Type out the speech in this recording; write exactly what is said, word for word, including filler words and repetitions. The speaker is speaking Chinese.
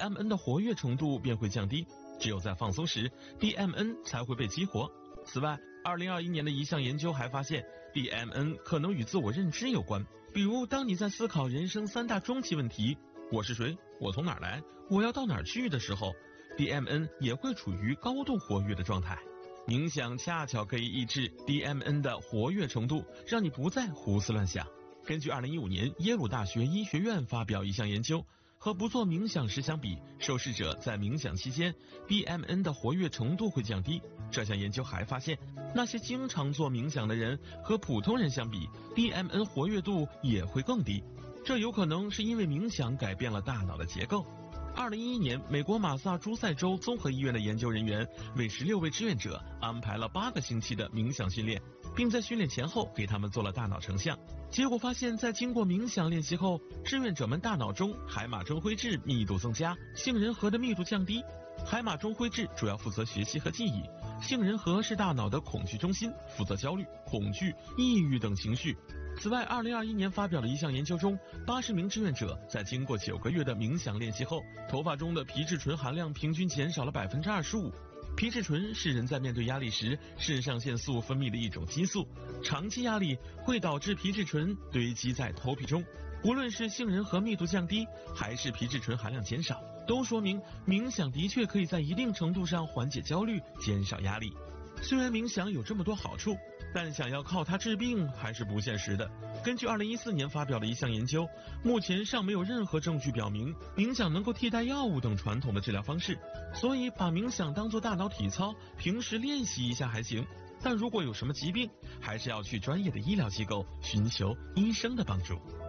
M N 的活跃程度便会降低，只有在放松时 D M N 才会被激活。此外，二零二一年的一项研究还发现 D M N 可能与自我认知有关，比如当你在思考人生三大终极问题，我是谁，我从哪儿来，我要到哪儿去的时候， D M N 也会处于高度活跃的状态。冥想恰巧可以抑制 D M N 的活跃程度，让你不再胡思乱想。根据二零一五年耶鲁大学医学院发表一项研究，和不做冥想时相比，受试者在冥想期间 D M N 的活跃程度会降低。这项研究还发现，那些经常做冥想的人和普通人相比， D M N 活跃度也会更低。这有可能是因为冥想改变了大脑的结构。二零一一年，美国马萨诸塞州综合医院的研究人员为十六位志愿者安排了八个星期的冥想训练，并在训练前后给他们做了大脑成像。结果发现，在经过冥想练习后，志愿者们大脑中海马中灰质密度增加，杏仁核的密度降低。海马中灰质主要负责学习和记忆，杏仁核是大脑的恐惧中心，负责焦虑、恐惧、抑郁等情绪。此外，二零二一年发表的一项研究中，八十名志愿者在经过九个月的冥想练习后，头发中的皮质醇含量平均减少了 百分之二十五。皮质醇是人在面对压力时肾上腺素分泌的一种激素，长期压力会导致皮质醇堆积在头皮中。无论是杏仁核密度降低，还是皮质醇含量减少，都说明冥想的确可以在一定程度上缓解焦虑，减少压力。虽然冥想有这么多好处，但想要靠它治病还是不现实的。根据二零一四年发表的一项研究，目前尚没有任何证据表明冥想能够替代药物等传统的治疗方式，所以把冥想当作大脑体操，平时练习一下还行。但如果有什么疾病，还是要去专业的医疗机构寻求医生的帮助。